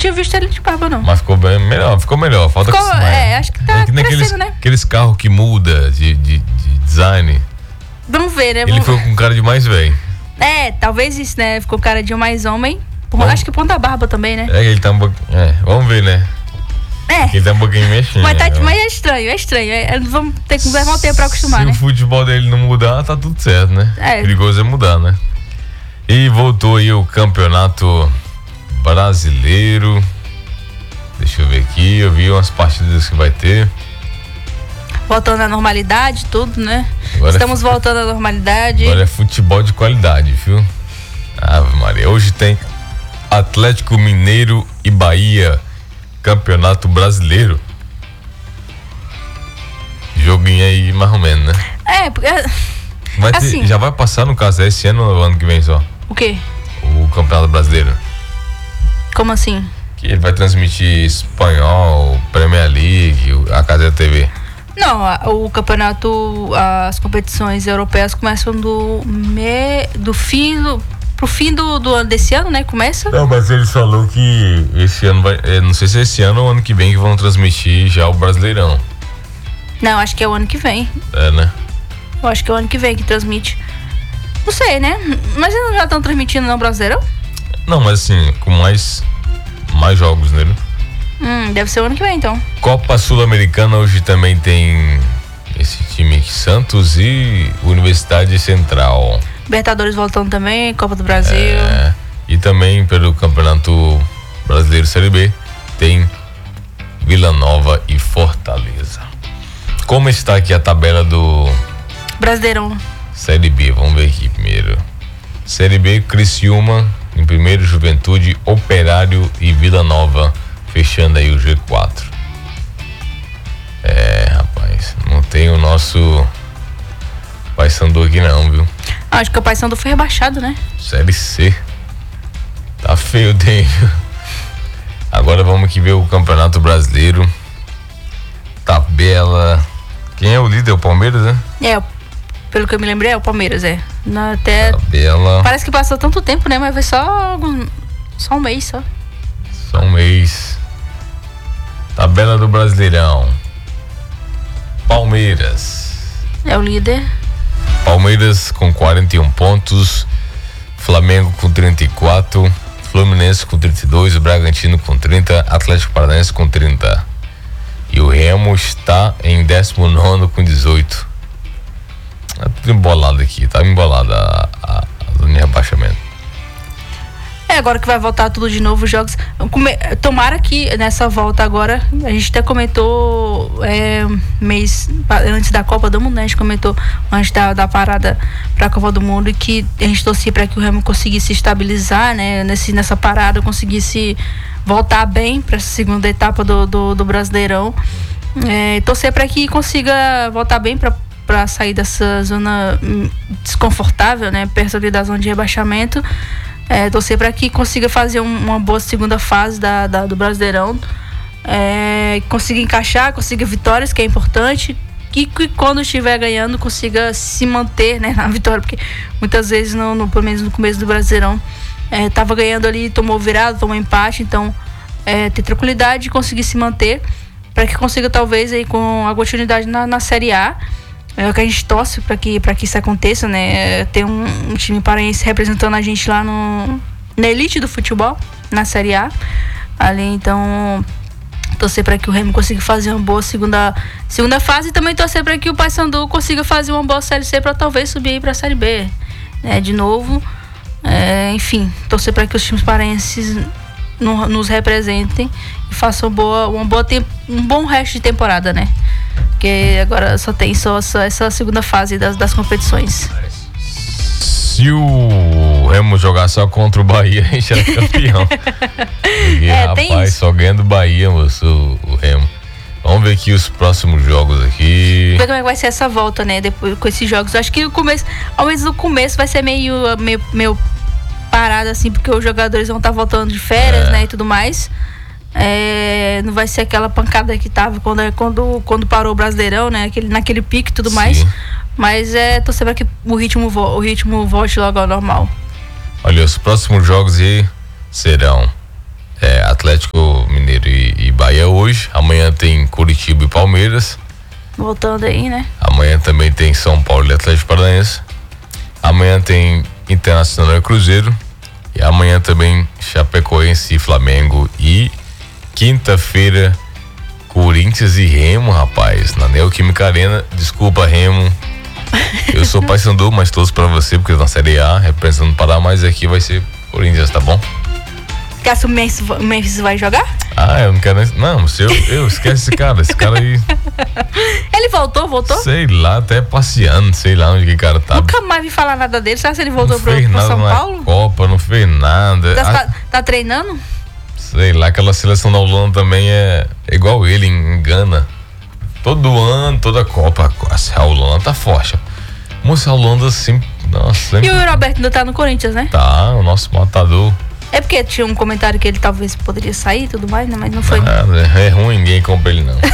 tinha visto ele de barba, não. Mas ficou bem melhor, ficou melhor. Falta acho que tá crescendo, né? Aqueles carros que muda de design. Vamos ver, né? Ele ficou com cara de mais velho. Talvez isso, né? Ficou cara de mais homem. Acho que ponta barba também, né? Ele tá um pouquinho... vamos ver, né? Ele tá um pouquinho mexendo. Mas é estranho. Vamos ter que levar um tempo pra acostumar, né? Se o futebol dele não mudar, tá tudo certo, né? Perigoso é mudar, né? E voltou aí o campeonato brasileiro. Deixa eu ver aqui, eu vi umas partidas que vai ter. Voltando à normalidade, tudo, né? Estamos voltando à normalidade. Agora é futebol de qualidade, viu? Ave Maria, hoje tem Atlético Mineiro e Bahia, Campeonato Brasileiro. Joguinho aí mais ou menos, né? Porque assim, já vai passar, no caso, esse ano ou ano que vem só? O quê? O Campeonato Brasileiro. Como assim? Que ele vai transmitir espanhol, Premier League, a Cazé TV. Não, o campeonato, as competições europeias começam pro fim do ano desse ano, né? Começa? Não, mas ele falou que esse ano vai, não sei se é esse ano ou ano que vem que vão transmitir já o Brasileirão. Não, acho que é o ano que vem. Né? Eu acho que é o ano que vem que transmite. Não sei, né? Mas eles não já estão transmitindo no Brasileirão? Não, mas assim, com mais jogos nele. Deve ser o ano que vem, então. Copa Sul-Americana hoje também tem esse time aqui, Santos e Universidade Central. Libertadores voltando também, Copa do Brasil. E também pelo Campeonato Brasileiro Série B tem Vila Nova e Fortaleza. Como está aqui a tabela do Brasileirão? Série B, vamos ver aqui primeiro. Série B, Criciúma em primeiro, Juventude, Operário e Vila Nova fechando aí o G4. Rapaz, não tem o nosso Paysandu aqui não, viu? Acho que o Paysandu foi rebaixado, né? Série C. Tá feio dentro. Agora vamos aqui ver o Campeonato Brasileiro. Tabela. Quem é o líder? O Palmeiras, né? Pelo que eu me lembrei, é o Palmeiras, Tabela. Parece que passou tanto tempo, né? Mas foi só um mês só. Só um mês. Tabela do Brasileirão. Palmeiras. É o líder. Palmeiras com 41 pontos. Flamengo com 34. Fluminense com 32. Bragantino com 30. Atlético Paranaense com 30. E o Remo está em 19º com 18. Tá tudo embolado aqui. Tá embolada a zona de rebaixamento. Agora que vai voltar tudo de novo, os jogos. Tomara que nessa volta agora, a gente até comentou mês antes da Copa do Mundo, né? A gente comentou antes da parada para a Copa do Mundo e que a gente torcia para que o Remo conseguisse estabilizar, né? Nessa parada, conseguisse voltar bem para essa segunda etapa do Brasileirão. Torcer para que consiga voltar bem para sair dessa zona desconfortável, né? Perto ali da zona de rebaixamento. Torcer para que consiga fazer uma boa segunda fase do Brasileirão, consiga encaixar, consiga vitórias, que é importante, e que quando estiver ganhando consiga se manter, né, na vitória, porque muitas vezes, pelo menos no começo do Brasileirão, estava ganhando ali, tomou virada, tomou empate, então ter tranquilidade e conseguir se manter, para que consiga talvez aí com a continuidade na Série A. É o que a gente torce para que isso aconteça, né? Ter um time paraense representando a gente lá na elite do futebol, na Série A. Ali, então, torcer para que o Remo consiga fazer uma boa segunda fase e também torcer para que o Paysandu consiga fazer uma boa Série C para talvez subir para a Série B, né? De novo. Enfim, torcer para que os times paraenses nos representem e façam um bom resto de temporada, né? Porque agora só tem essa segunda fase das competições. Se o Remo jogar só contra o Bahia, a gente era campeão. Porque, rapaz, só ganha do Bahia, moço, o Remo. Vamos ver aqui os próximos jogos aqui. Ver como é que vai ser essa volta, né? Depois com esses jogos. Eu acho que ao menos no começo vai ser meio parado, assim, porque os jogadores vão estar voltando de férias, né? E tudo mais. Não vai ser aquela pancada que tava quando parou o Brasileirão, né? Naquele pique e tudo mais. Mas torcer para que o ritmo volte logo ao normal. Olha, os próximos jogos aí serão Atlético Mineiro e Bahia hoje. Amanhã tem Curitiba e Palmeiras. Voltando aí, né? Amanhã também tem São Paulo e Atlético Paranaense. Amanhã tem Internacional e Cruzeiro. E amanhã também Chapecoense e Flamengo. E quinta-feira Corinthians e Remo, rapaz, na Neoquímica Arena. Desculpa, Remo. Eu sou Paysandu, mas torço pra você, porque na Série A, representando o Pará, mas aqui vai ser Corinthians, tá bom? Você acha que o Memphis vai jogar? Eu não quero nem... Não, eu esquece esse cara aí. Ele voltou? Sei lá, até passeando, sei lá onde que o cara tá. Nunca mais vi falar nada dele. Será que ele voltou não pro fez nada São na Paulo? Copa, não fez nada. Tá treinando? Sei lá, aquela seleção da Holanda também é igual ele, em Gana. Todo ano, toda Copa, a Holanda tá forte. Moça, a Holanda sempre... Nossa, E o Roberto ainda tá no Corinthians, né? Tá, o nosso matador. É porque tinha um comentário que ele talvez poderia sair e tudo mais, né? Mas não foi. É ruim, ninguém compra ele não.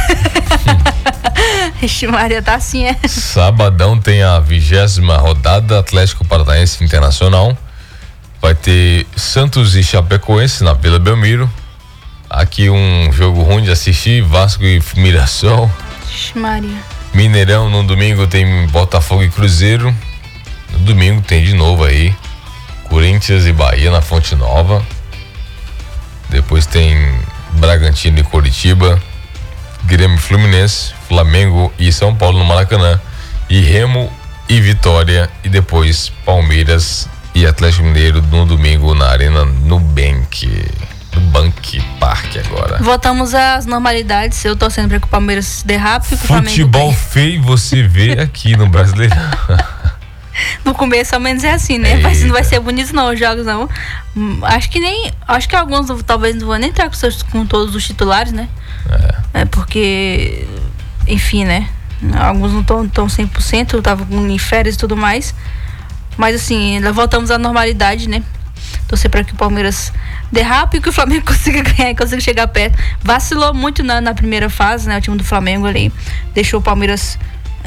Ixi, Maria, tá assim, é. Sabadão tem a 20ª rodada Atlético Paranaense Internacional. Vai ter Santos e Chapecoense na Vila Belmiro. Aqui um jogo ruim de assistir, Vasco e Mirassol. Ixi, Maria. Mineirão no domingo tem Botafogo e Cruzeiro. No domingo tem de novo aí Corinthians e Bahia na Fonte Nova. Depois tem Bragantino e Curitiba, Grêmio e Fluminense, Flamengo e São Paulo no Maracanã, e Remo e Vitória, e depois Palmeiras e Atlético Mineiro no domingo na Arena Nubank Park agora. Voltamos às normalidades. Eu torcendo para que o Palmeiras derrape. Futebol feio você vê aqui no Brasileirão. No começo, ao menos é assim, né? Mas não vai ser bonito não, os jogos não. Acho que alguns talvez não vão nem entrar com todos os titulares, né? Porque, enfim, né? Alguns não estão 100%, estavam em férias e tudo mais. Mas assim, voltamos à normalidade, né? Torcer para que o Palmeiras derrape e que o Flamengo consiga ganhar e consiga chegar perto. Vacilou muito na primeira fase, né? O time do Flamengo ali deixou o Palmeiras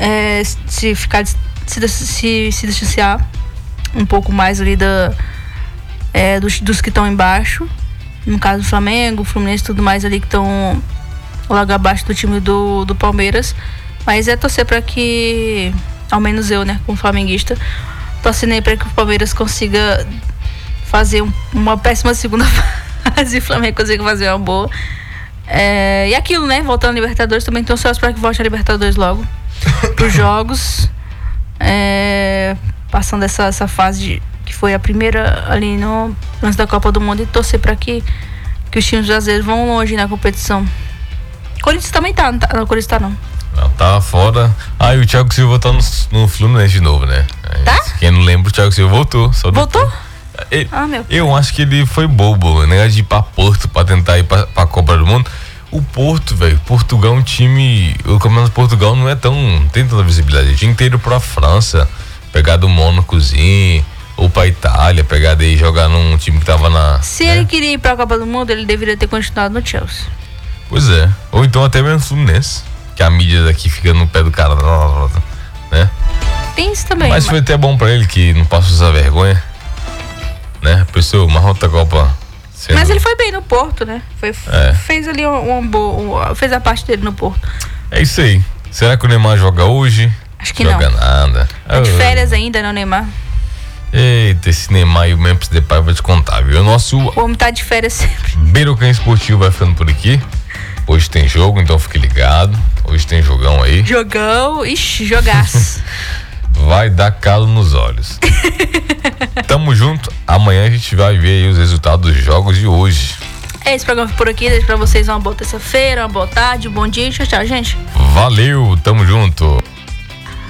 se distanciar um pouco mais ali dos que estão embaixo, no caso do Flamengo, Fluminense e tudo mais ali que estão logo abaixo do time do Palmeiras. Mas é torcer para que, ao menos eu, né, como flamenguista, torcendo aí para que o Palmeiras consiga fazer uma péssima segunda fase e o Flamengo consiga fazer uma boa. E aquilo, né, voltando à Libertadores, também estou ansioso para que volte a Libertadores logo pros jogos. Passando essa fase que foi a primeira ali antes da Copa do Mundo, e torcer para que os times brasileiros vão longe na competição. Corinthians também tá, não, Corinthians tá não. Não, tá fora. E o Thiago Silva tá no Fluminense de novo, né? Tá? Quem não lembra, o Thiago Silva voltou. Voltou? Eu acho que ele foi bobo, né? De ir pra Porto pra tentar ir pra Copa do Mundo. O Porto, velho, Portugal é um time... O campeonato de Portugal não tem tanta visibilidade. Tinha inteiro pra França, pegar do Mônacozinho, ou pra Itália, pegar daí e jogar num time que tava Se ele queria ir pra Copa do Mundo, ele deveria ter continuado no Chelsea. Pois é. Ou então até mesmo no Fluminense, que a mídia daqui fica no pé do cara, né? Tem isso também. Mas foi até bom pra ele, que não passou essa vergonha, né? Por isso, uma outra Copa... Mas ele foi bem no Porto, né? Fez ali fez a parte dele no Porto. É isso aí. Será que o Neymar joga hoje? Acho que joga não. Nada. Tá de férias ainda, não, Neymar? Eita, esse Neymar e o Memphis Depay vai te contar, viu? O nosso O homem tá de férias sempre. Beirocã Esportivo vai ficando por aqui. Hoje tem jogo, então fique ligado. Hoje tem jogão aí. Jogão, ixi, jogaço. Vai dar calo nos olhos. Tamo junto. Amanhã a gente vai ver aí os resultados dos jogos de hoje. Esse programa por aqui. Desejo pra vocês uma boa terça-feira, uma boa tarde, um bom dia. Tchau, tchau, gente. Valeu, tamo junto.